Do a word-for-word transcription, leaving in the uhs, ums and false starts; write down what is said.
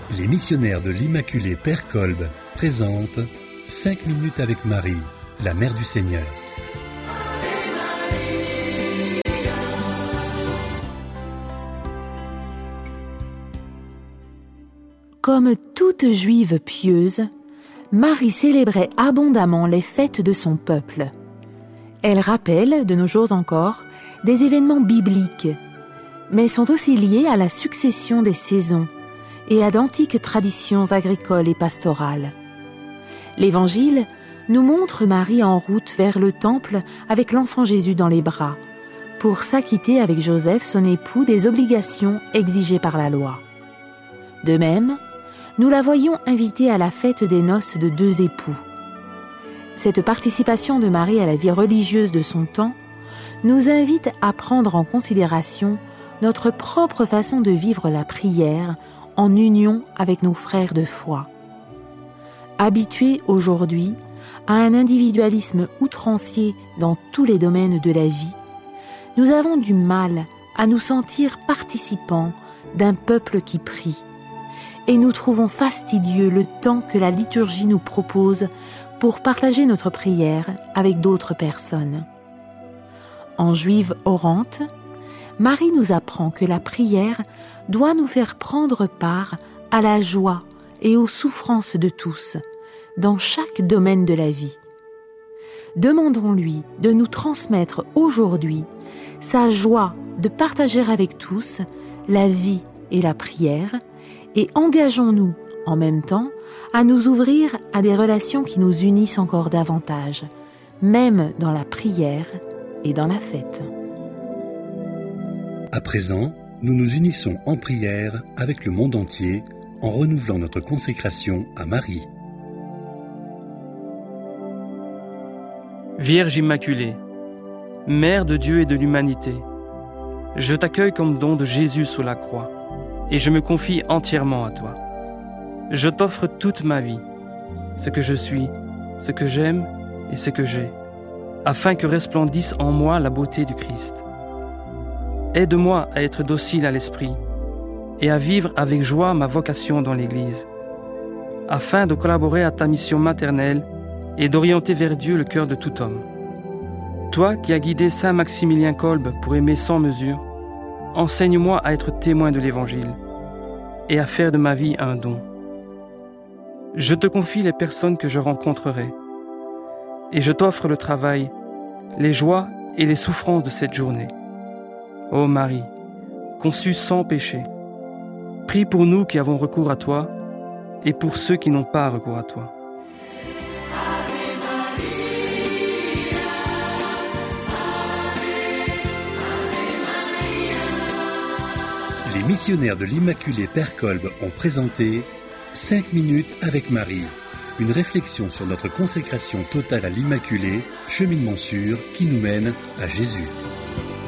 Les missionnaires de l'Immaculée Père Kolb présentent cinq minutes avec Marie, la Mère du Seigneur. Comme toute juive pieuse, Marie célébrait abondamment les fêtes de son peuple. Elle rappelle, de nos jours encore, des événements bibliques, mais sont aussi liés à la succession des saisons et à d'antiques traditions agricoles et pastorales. L'Évangile nous montre Marie en route vers le temple avec l'enfant Jésus dans les bras, pour s'acquitter avec Joseph, son époux, des obligations exigées par la loi. De même, nous la voyons invitée à la fête des noces de deux époux. Cette participation de Marie à la vie religieuse de son temps nous invite à prendre en considération notre propre façon de vivre la prière en union avec nos frères de foi. Habitués aujourd'hui à un individualisme outrancier dans tous les domaines de la vie, nous avons du mal à nous sentir participants d'un peuple qui prie, et nous trouvons fastidieux le temps que la liturgie nous propose pour partager notre prière avec d'autres personnes. En juive orante, Marie nous apprend que la prière doit nous faire prendre part à la joie et aux souffrances de tous, dans chaque domaine de la vie. Demandons-lui de nous transmettre aujourd'hui sa joie de partager avec tous la vie et la prière, et engageons-nous en même temps à nous ouvrir à des relations qui nous unissent encore davantage, même dans la prière et dans la fête. À présent, nous nous unissons en prière avec le monde entier en renouvelant notre consécration à Marie. Vierge Immaculée, Mère de Dieu et de l'humanité, je t'accueille comme don de Jésus sous la croix et je me confie entièrement à toi. Je t'offre toute ma vie, ce que je suis, ce que j'aime et ce que j'ai, afin que resplendisse en moi la beauté du Christ. Aide-moi à être docile à l'esprit et à vivre avec joie ma vocation dans l'Église, afin de collaborer à ta mission maternelle et d'orienter vers Dieu le cœur de tout homme. Toi qui as guidé saint Maximilien Kolb pour aimer sans mesure, enseigne-moi à être témoin de l'Évangile et à faire de ma vie un don. Je te confie les personnes que je rencontrerai et je t'offre le travail, les joies et les souffrances de cette journée. Ô Marie, conçue sans péché, prie pour nous qui avons recours à toi et pour ceux qui n'ont pas recours à toi. Les missionnaires de l'Immaculée Père Kolb ont présenté cinq minutes avec Marie, une réflexion sur notre consécration totale à l'Immaculée, cheminement sûr qui nous mène à Jésus.